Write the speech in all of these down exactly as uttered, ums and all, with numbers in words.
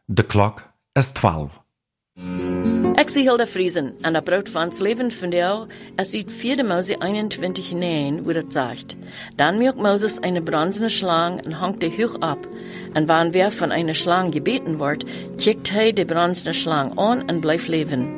De klok is twaalf. Ik zie Hilda Friesen en dat brood van het leven van jou, es uit vierde Mose eenentwintig negen, wo dat sagt. Dann macht Moses eine bronzene Schlange und hangt die hoch ab. Und wann wer von einer Schlange gebeten wird, kickt hij die bronzene Schlange an und bleibt leben.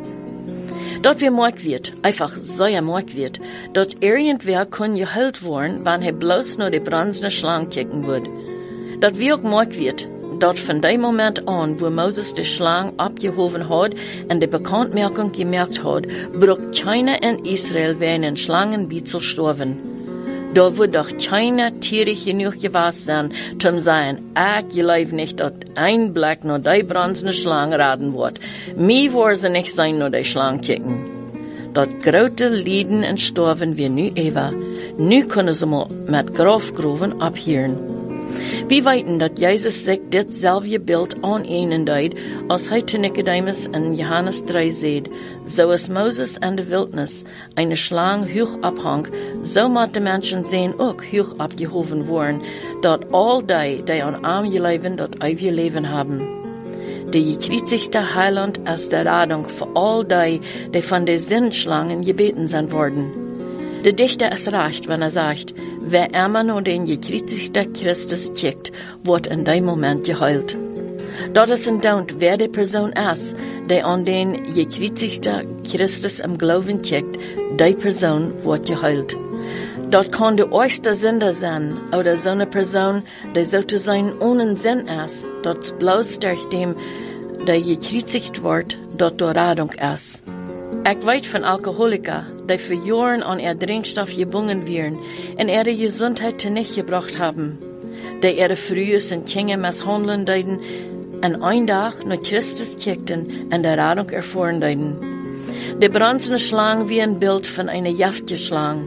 Dort wir moig wird, einfach so ja moig wird, dort irgendwer kann gehüllt worden, wann hij bloß nur die bronzene Schlange kicken wird. Dort wie auch moig wird, dort von dem Moment an, wo Moses die Schlange abgehoben hat und die Bekanntmerkung gemerkt hat, braucht keiner in Israel werden Schlangenbitzel sterben. Da wird doch keiner tierig genug gewesen sein, zum sein, ich geleib nicht, dass ein Blick nur die bronzene Schlange raten wird. Mir wollen sie nicht sein, nur die Schlange kicken. Dort grote Lieden und sterben wir nu Eva. Nu können sie mal mit Grafgruben abhören. Wir weiten, dass Jesus sich dasselbe Bild an ihnen deed, als heute Nikodemus in Johannes drei sieht. So ist Moses in der Wildnis eine Schlange hoch abhang, so macht die Menschen sehen auch hoch abgehoben worden, dort all die, die an arm leben, dort ewige Leben haben. Der gekreuzigte Heiland ist der Radung für all die, die von den Sinnschlangen gebeten sind worden. Der Dichter ist recht, wenn er sagt, wer immer nur den gekreuzigten Christus kickt, wird in dem Moment geheilt. Dort ist ein Daunt, wer die Person ist, die an den gekreuzigten Christus im Glauben kickt, die Person wird geheilt. Dort kann der äußerste Sünder sein, oder so eine Person, die sozusagen ohne Sinn ist, dort bloß durch dem, der gekreuzigt wird, dort die Rettung ist. Ich weiß von Alkoholikern, die für Jahre an ihr Trinkstoff gebunden werden und ihre Gesundheit nicht gebracht haben, die ihre frühes und Kinder misshandeln deuten und ein Tag nach Christus kickten und der Rettung erfahren deuten. Die bronzene Schlange wie ein Bild von einer Jaftgeschlange.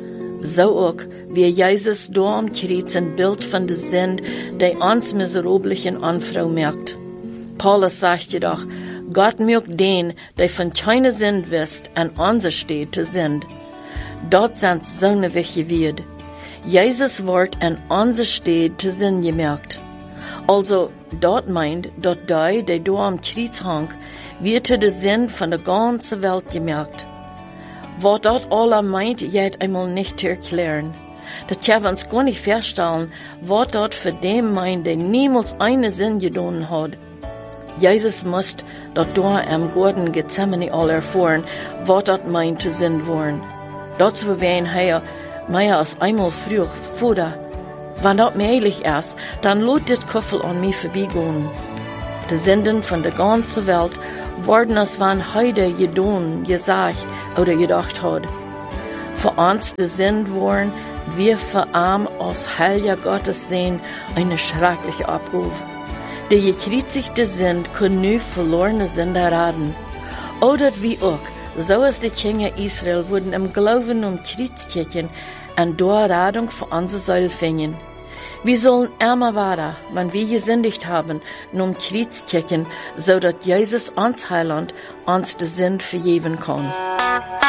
So auch wie Jesus da am Kreuz ein Bild von der Sünde, die uns miserablichen Anfrau merkt. Paulus sagt jedoch, Gott mögt den, der von keiner Sünde wisst, an unser steht zu sind. Dort sind so ne welche wird. Jesus wird an unser steht zu sind gemerkt. Also, dort meint, dort die, der da am Kreuz hang, wird der Sinn von der ganzen Welt gemerkt. Was dort alle meint, jet einmal nicht zu erklären. Das können wir uns gar nicht feststellen, was dort für den meint, der niemals einen Sinn getan hat. Jesus muss dort da am Garten Gethsemane all erfahren, was dort meint zu sind worden. Dort so werden er mehr als einmal früher Futter. Wenn das möglich ist, dann lohnt das Kuffel an mir vorbeigehen. Die Sünden von der ganzen Welt worden als wann heute getan, gesagt oder gedacht hat. Für uns die Sünden waren, wir für arm aus heiliger Gottes sehen, eine schreckliche Abruf. Die gekreuzigte sind, können nu verlorene Sünder raten. Oder wie auch, so ist die Kinder Israel wurden im Glauben um Kreuz kicken und da Radung für unsere Seele finden. Wir sollen immer weiter, wenn wir gesündigt haben, nur um Kreuz kicken, so dass Jesus uns Heiland uns die Sünde vergeben kann.